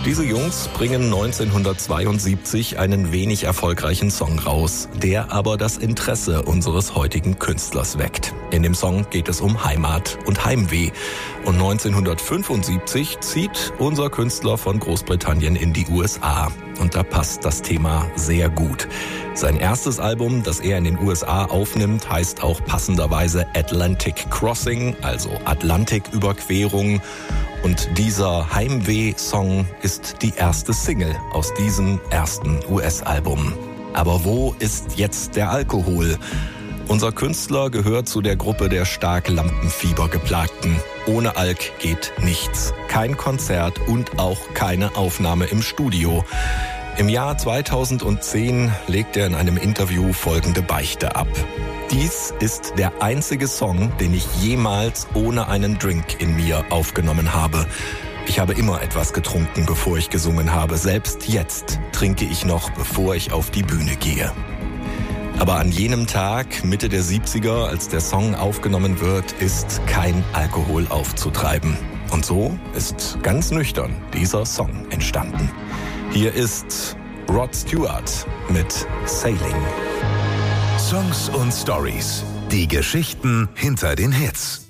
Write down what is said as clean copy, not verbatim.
Diese Jungs bringen 1972 einen wenig erfolgreichen Song raus, der aber das Interesse unseres heutigen Künstlers weckt. In dem Song geht es um Heimat und Heimweh. Und 1975 zieht unser Künstler von Großbritannien in die USA. Und da passt das Thema sehr gut. Sein erstes Album, das er in den USA aufnimmt, heißt auch passenderweise Atlantic Crossing, also Atlantiküberquerung. Und dieser Heimweh-Song ist die erste Single aus diesem ersten US-Album. Aber wo ist jetzt der Alkohol? Unser Künstler gehört zu der Gruppe der stark Lampenfieber-Geplagten. Ohne Alk geht nichts. Kein Konzert und auch keine Aufnahme im Studio. Im Jahr 2010 legt er in einem Interview folgende Beichte ab. Dies ist der einzige Song, den ich jemals ohne einen Drink in mir aufgenommen habe. Ich habe immer etwas getrunken, bevor ich gesungen habe. Selbst jetzt trinke ich noch, bevor ich auf die Bühne gehe. Aber an jenem Tag, Mitte der 70er, als der Song aufgenommen wird, ist kein Alkohol aufzutreiben. Und so ist ganz nüchtern dieser Song entstanden. Hier ist Rod Stewart mit Sailing. Songs und Stories. Die Geschichten hinter den Hits.